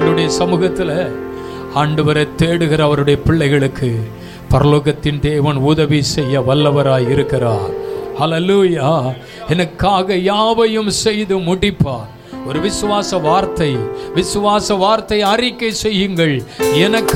ஆண்டவருடைய சமூகத்தில் ஆண்டவரை தேடுகிற அவருடைய பிள்ளைகளுக்கு பரலோகத்தின் தேவன் உதவி செய்ய வல்லவராய் இருக்கிறார். ஹல்லேலூயா. எனக்காக யாவையும் செய்து முடிப்பார். ஒரு விசுவாச வார்த்தை அறிக்கை செய்யுங்கள். எனக்கு